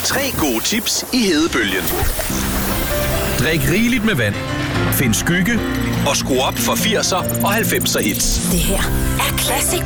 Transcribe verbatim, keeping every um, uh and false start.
Tre gode tips i hedebølgen. Drik rigeligt med vand. Find skygge og skru op for firser og halvfemser hits. Det her er Classic